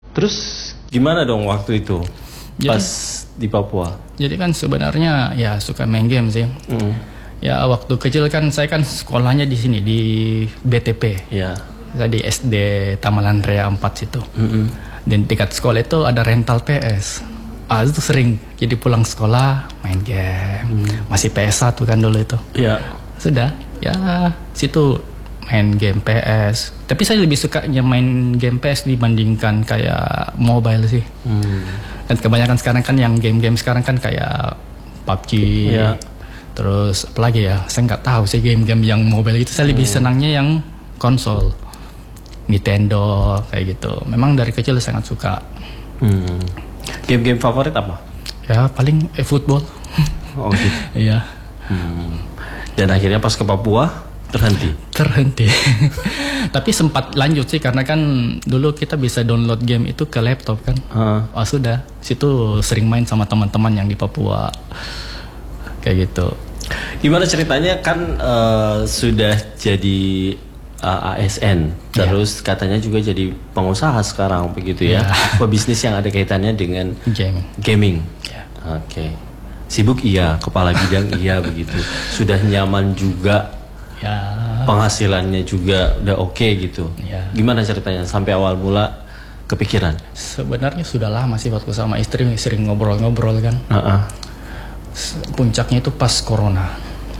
Terus gimana dong waktu itu pas di Papua? Jadi kan sebenarnya ya suka main game sih. Ya waktu kecil kan saya kan sekolahnya di sini di BTP. Ya. Saya di SD Taman Rea 4 situ. Dan dekat sekolah itu ada rental PS. Itu sering jadi pulang sekolah main game. Masih PS1 kan dulu itu. Ya. Sudah ya situ main game PS. Tapi saya lebih suka main game PS dibandingkan kayak mobile sih. Dan kebanyakan sekarang kan yang game-game sekarang kan kayak PUBG. Ya. Terus apalagi ya, saya nggak tahu sih game-game yang mobile itu. Saya lebih senangnya yang konsol, Nintendo kayak gitu. Memang dari kecil sangat suka. Game-game favorit apa? Ya paling football. Oh gitu. Iya. Dan akhirnya pas ke Papua terhenti. Tapi sempat lanjut sih karena kan dulu kita bisa download game itu ke laptop kan. Sudah situ sering main sama teman-teman yang di Papua kayak gitu. Gimana ceritanya kan sudah jadi ASN, terus katanya juga jadi pengusaha sekarang begitu ya? Pebisnis yang ada kaitannya dengan gaming. Oke. Sibuk iya, kepala bidang iya begitu. Sudah nyaman juga. Penghasilannya juga udah oke gitu. Gimana ceritanya sampai awal mula kepikiran? Sebenarnya sudah lama sih waktu sama istri sering ngobrol-ngobrol kan. Puncaknya itu pas corona.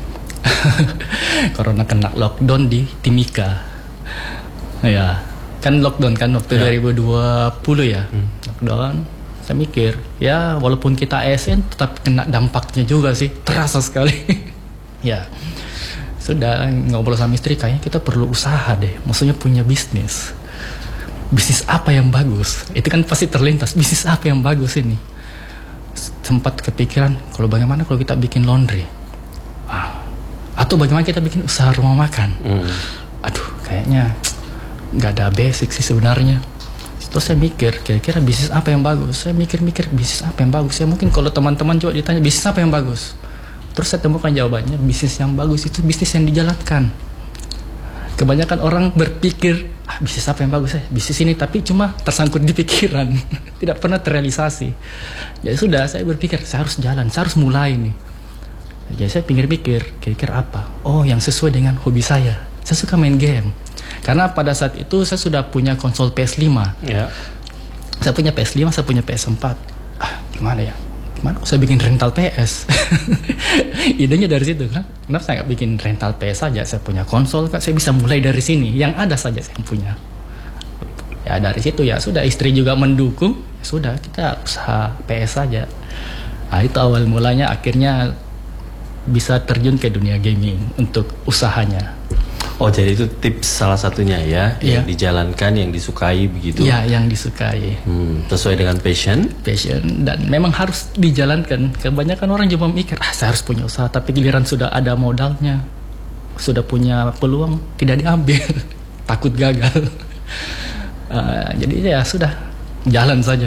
Corona kena lockdown di Timika. Ya, kan lockdown kan waktu 2020 ya. Lockdown. Saya mikir, ya walaupun kita ASN tetap kena dampaknya juga sih. Terasa sekali. Ya. Sudah ngobrol sama istri, kayaknya kita perlu usaha deh. Maksudnya punya bisnis. Bisnis apa yang bagus? Itu kan pasti terlintas, bisnis apa yang bagus ini? Sempat kepikiran, bagaimana kalau kita bikin laundry? Atau bagaimana kita bikin usaha rumah makan? Aduh, kayaknya nggak ada basic sih sebenarnya. Terus saya mikir, kira-kira bisnis apa yang bagus? Saya mikir-mikir, bisnis apa yang bagus? Ya mungkin kalau teman-teman juga ditanya, bisnis apa yang bagus? Terus saya temukan jawabannya, bisnis yang bagus itu bisnis yang dijalankan. Kebanyakan orang berpikir, bisnis apa yang bagus ya? Bisnis ini, tapi cuma tersangkut di pikiran. Tidak pernah terrealisasi. Jadi sudah, saya berpikir, saya harus jalan, saya harus mulai nih. Jadi saya pikir-pikir, kira-kira apa? Oh, yang sesuai dengan hobi saya. Saya suka main game. Karena pada saat itu saya sudah punya konsol PS5. Saya punya PS5, saya punya PS4. Gimana ya? Gimana saya bikin rental PS? Idenya dari situ kan. Kenapa saya nggak bikin rental PS saja? Saya punya konsol kan, saya bisa mulai dari sini. Yang ada saja saya punya. Ya dari situ ya sudah, istri juga mendukung. Sudah, kita usaha PS saja. Itu awal mulanya, akhirnya bisa terjun ke dunia gaming untuk usahanya. Oh, jadi itu tips salah satunya ya, yang dijalankan, yang disukai begitu. Ya, yang disukai. Sesuai dengan passion, dan memang harus dijalankan. Kebanyakan orang cuma mikir, saya harus punya usaha, tapi giliran sudah ada modalnya, sudah punya peluang, tidak diambil. Takut gagal. Jadi ya sudah, jalan saja.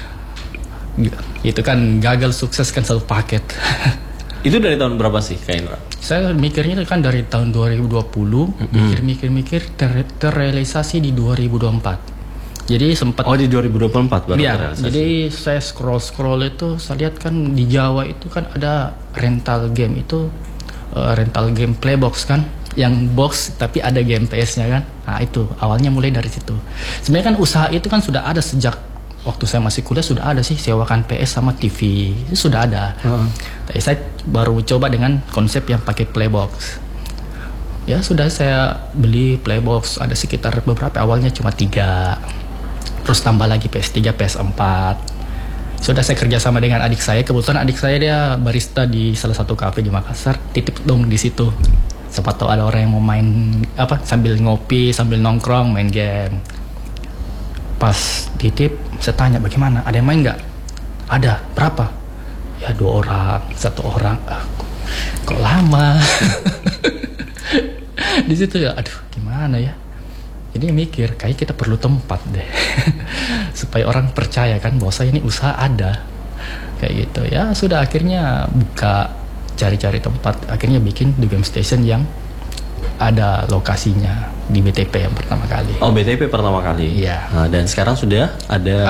Itu kan gagal sukses kan satu paket. Itu dari tahun berapa sih Kak Indra? Saya mikirnya kan dari tahun 2020, mikir-mikir terrealisasi di 2024. Jadi sempat. Oh, di 2024 baru terrealisasi. Jadi saya scroll itu, saya lihat kan di Jawa itu kan ada rental game itu, rental game Playbox kan, yang box tapi ada game PS-nya kan. Itu awalnya mulai dari situ. Sebenarnya kan usaha itu kan sudah ada sejak waktu saya masih kuliah, sudah ada sih sewakan PS sama TV, itu sudah ada. Tapi saya baru coba dengan konsep yang pakai Playbox. Ya sudah, saya beli Playbox ada sekitar beberapa, awalnya cuma 3, terus tambah lagi PS3, PS4. Sudah saya kerja sama dengan adik saya, kebetulan adik saya dia barista di salah satu kafe di Makassar, titip dong di situ. Siapa tahu ada orang yang mau main sambil ngopi, sambil nongkrong, main game. Pas titip, saya tanya bagaimana, ada yang main nggak? Ada, berapa? Ya 2 orang, 1 orang. Kok lama? Di situ ya, aduh gimana ya? Jadi mikir, kayak kita perlu tempat deh. Supaya orang percaya kan bahwa saya ini usaha ada. Kayak gitu ya, sudah akhirnya buka, cari-cari tempat. Akhirnya bikin The Game Station yang ada lokasinya di BTP yang pertama kali. Oh, BTP pertama kali. Iya. Dan sekarang sudah ada